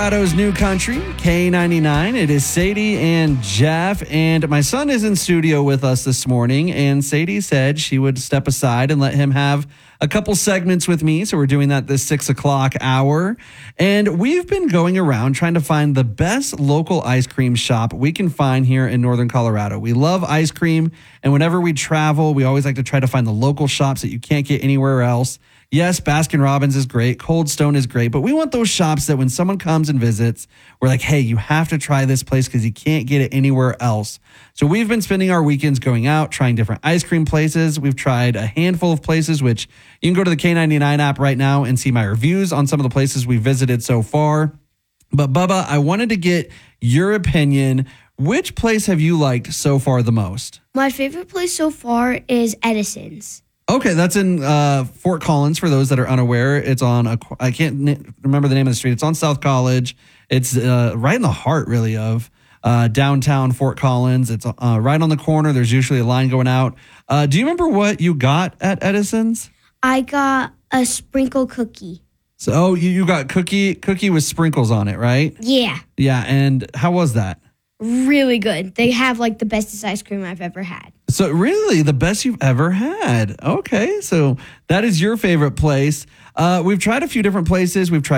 Colorado's new country, K99. It is Sadie and Jeff, and my son is in studio with us this morning, and Sadie said she would step aside and let him have a couple segments with me, so we're doing that this 6 o'clock hour, and we've been going around trying to find the best local ice cream shop we can find here in Northern Colorado. We love ice cream, and whenever we travel, we always like to try to find the local shops that you can't get anywhere else. Yes, Baskin-Robbins is great. Cold Stone is great. But we want those shops that when someone comes and visits, we're like, hey, you have to try this place because you can't get it anywhere else. So we've been spending our weekends going out, trying different ice cream places. We've tried a handful of places, which you can go to the K99 app right now and see my reviews on some of the places we visited so far. But Bubba, I wanted to get your opinion. Which place have you liked so far the most? My favorite place so far is Edison's. Okay, that's in Fort Collins for those that are unaware. It's on, I can't remember the name of the street. It's on South College. It's right in the heart, really, of downtown Fort Collins. It's right on the corner. There's usually a line going out. Do you remember what you got at Edison's? I got a sprinkle cookie. So you got cookie with sprinkles on it, right? Yeah. Yeah, and how was that? Really good. They have like the bestest ice cream I've ever had. So really, the best you've ever had. Okay, so that is your favorite place. We've tried a few different places. We've tried